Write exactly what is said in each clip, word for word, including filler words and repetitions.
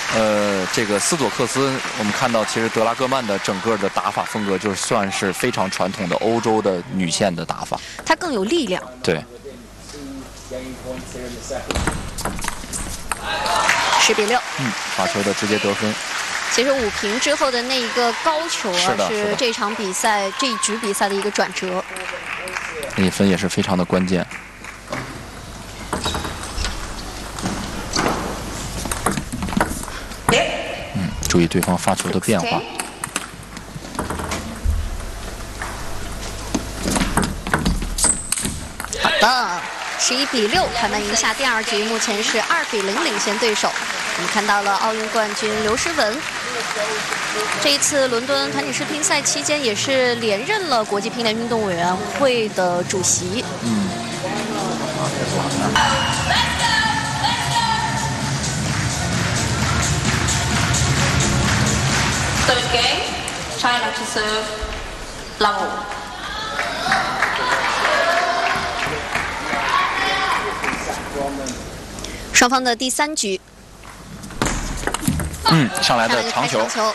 呃，这个斯佐克斯，我们看到其实德拉戈曼的整个的打法风格就算是非常传统的欧洲的女线的打法， 她更有力量。 对。 十比六。 嗯，发球的直接得分。 其实五平之后的那一个高球啊， 是, 是这场比赛这一局比赛的一个转折。 那一分也是非常的关键。嗯，注意对方发球的变化。 好的，十一比六，快慢赢下第二局，目前是二比零领先对手。我们看到了奥运冠军刘诗雯，这一次伦敦团体世乒赛期间也是连任了国际乒联运动委员会的主席。 嗯。 Third game, China to serve level. 双方的第三局。 嗯，上来的长球。 球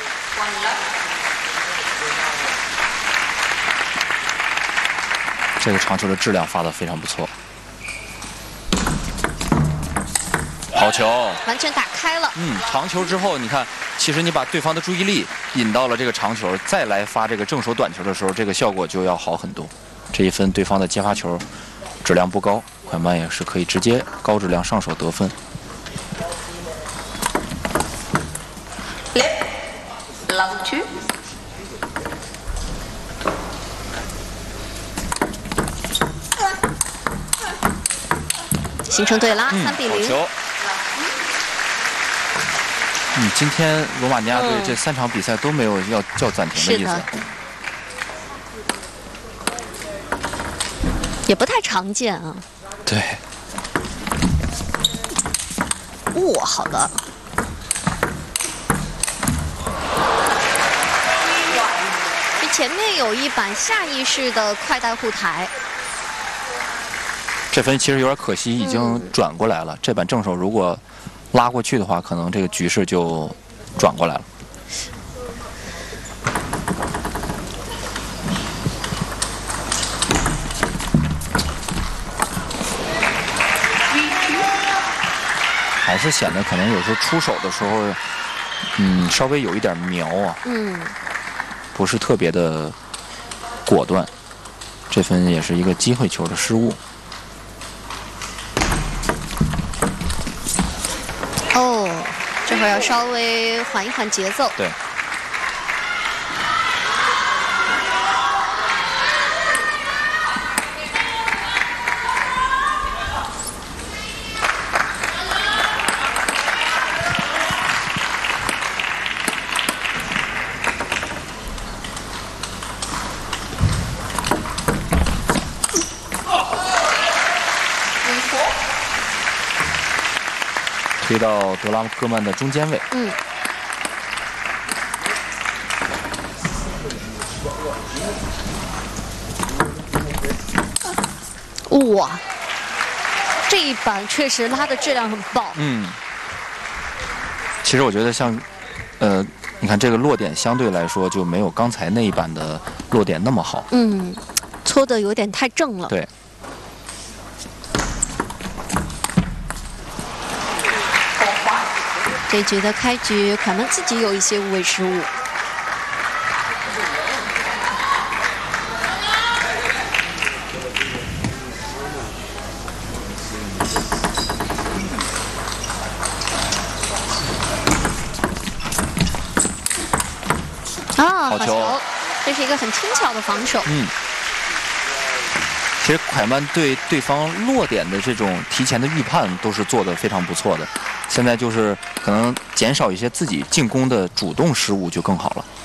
这个长球的质量发得非常不错。好球， 完全打开了。 嗯，长球之后，你看，其实你把对方的注意力引到了这个长球，再来发这个正手短球的时候，这个效果就要好很多。这一分对方的接发球质量不高，快慢也是可以直接高质量上手得分。 Love two. 形成对拉，三、 嗯、 比零。 球。嗯，今天罗马尼亚队这三场比赛都没有要叫暂停的意思。 也不太常见啊。 对。 哇，好的。前面有一板下意识的快带护台， 这分其实有点可惜，已经转过来了。嗯、这板正手如果拉过去的话，可能这个局势就转过来了。还是显得可能有时候出手的时候，嗯，稍微有一点苗啊。 嗯。 不是特别的果断，这分也是一个机会球的失误。 哦，这会儿要稍微缓一缓节奏。 对。推到德拉戈曼的中间位。 嗯。哇，这一板确实拉的质量很棒。 嗯。其实我觉得像，呃，你看这个落点相对来说就没有刚才那一板的落点那么好。 嗯，搓的有点太正了。 对。 这局的开局，快慢自己有一些无谓失误。啊，好球！这是一个很轻巧的防守。 嗯。其实快慢对对方落点的这种提前的预判都是做得非常不错的。现在就是可能减少一些自己进攻的主动失误就更好了。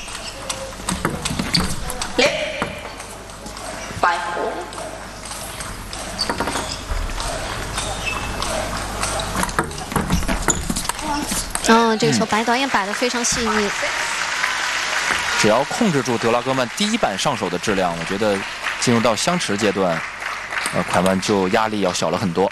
嗯，这个球白导演摆得非常细腻。 只要控制住德拉戈曼第一板上手的质量，我觉得进入到相持阶段，呃，快慢就压力要小了很多。